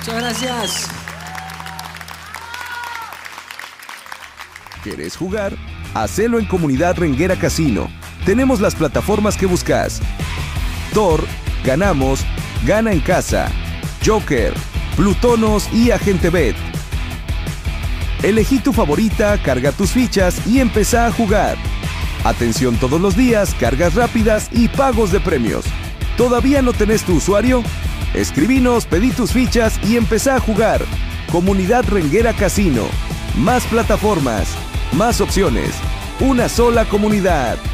Muchas gracias. ¿Quieres jugar? Hacelo en Comunidad Renguera Casino. Tenemos las plataformas que buscas: Thor, Ganamos, Gana en Casa, Joker, Plutonos y Agente Bet. Elegí tu favorita, carga tus fichas y empezá a jugar. Atención todos los días, cargas rápidas y pagos de premios. ¿Todavía no tenés tu usuario? Escribinos, pedí tus fichas y empezá a jugar. Comunidad Renguera Casino. Más plataformas, más opciones. Una sola comunidad.